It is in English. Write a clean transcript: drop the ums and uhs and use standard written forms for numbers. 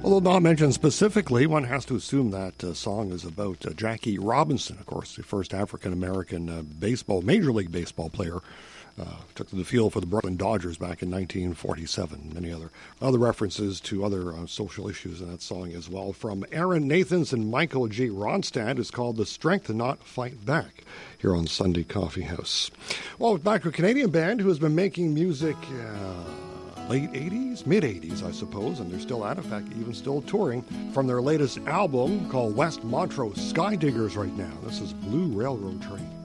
Although not mentioned specifically, one has to assume that song is about Jackie Robinson, of course, the first African-American Major League Baseball player. Took to the field for the Brooklyn Dodgers back in 1947. Many other references to other social issues in that song as well. From Aaron Nathans and Michael G. Ronstadt is called The Strength to Not Fight Back here on Sunday Coffee House. Well, back to a Canadian band who has been making music late 80s, mid 80s, I suppose, and they're still at it, in fact, even still touring from their latest album called West Montrose Skydiggers right now. This is Blue Railroad Train.